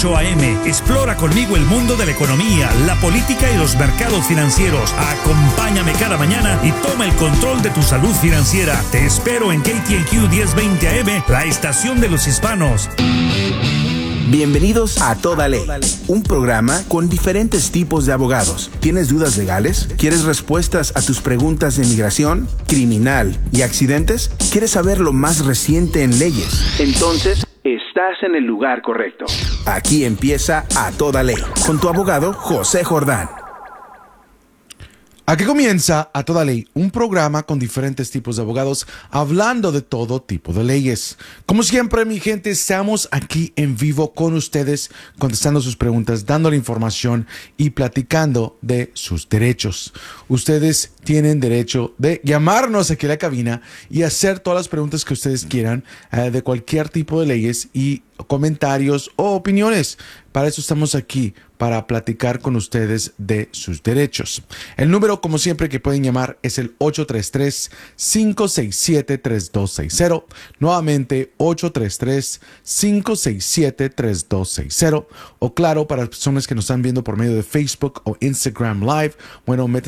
8 a.m. Explora conmigo el mundo de la economía, la política y los mercados financieros. Acompáñame cada mañana y toma el control de tu salud financiera. Te espero en KTNQ 1020 AM, la estación de los hispanos. Bienvenidos a Toda Ley, un programa con diferentes tipos de abogados. ¿Tienes dudas legales? ¿Quieres respuestas a tus preguntas de inmigración, criminal y accidentes? ¿Quieres saber lo más reciente en leyes? Entonces, estás en el lugar correcto. Aquí empieza A Toda Ley, con tu abogado José Jordán. Aquí comienza A Toda Ley, un programa con diferentes tipos de abogados hablando de todo tipo de leyes. Como siempre, mi gente, estamos aquí en vivo con ustedes, contestando sus preguntas, dando la información y platicando de sus derechos. Ustedes tienen derecho de llamarnos aquí a la cabina y hacer todas las preguntas que ustedes quieran de cualquier tipo de leyes y comentarios o opiniones. Para eso estamos aquí, para platicar con ustedes de sus derechos. El número, como siempre, que pueden llamar es el 833-567-3260. Nuevamente, 833-567-3260. O claro, para las personas que nos están viendo por medio de Facebook o Instagram Live, bueno,